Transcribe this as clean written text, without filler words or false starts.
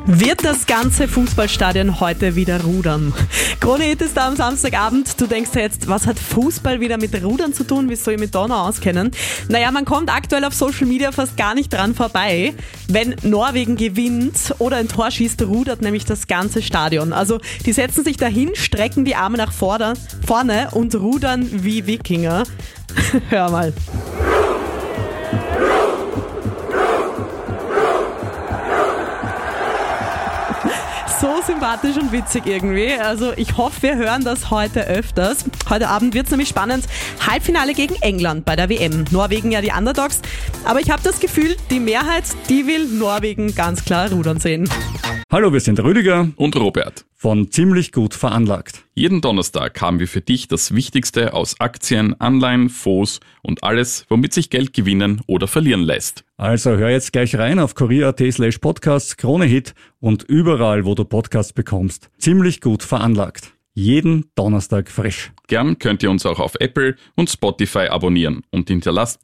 Wird das ganze Fußballstadion heute wieder rudern? Krone Hit ist da am Samstagabend. Du denkst jetzt, was hat Fußball wieder mit Rudern zu tun? Wie soll ich mit da noch auskennen? Naja, man kommt aktuell auf Social Media fast gar nicht dran vorbei. Wenn Norwegen gewinnt oder ein Tor schießt, rudert nämlich das ganze Stadion. Also die setzen sich dahin, strecken die Arme nach vorne und rudern wie Wikinger. Hör mal. So sympathisch und witzig irgendwie. Also ich hoffe, wir hören das heute öfters. Heute Abend wird es nämlich spannend. Halbfinale gegen England bei der WM. Norwegen ja die Underdogs. Aber ich habe das Gefühl, die Mehrheit, die will Norwegen ganz klar rudern sehen. Hallo, wir sind Rüdiger und Robert von Ziemlich gut veranlagt. Jeden Donnerstag haben wir für dich das Wichtigste aus Aktien, Anleihen, Fonds und alles, womit sich Geld gewinnen oder verlieren lässt. Also hör jetzt gleich rein auf kurier.at/podcasts, Krone Hit und überall, wo du Podcasts bekommst. Ziemlich gut veranlagt. Jeden Donnerstag frisch. Gern könnt ihr uns auch auf Apple und Spotify abonnieren und hinterlasst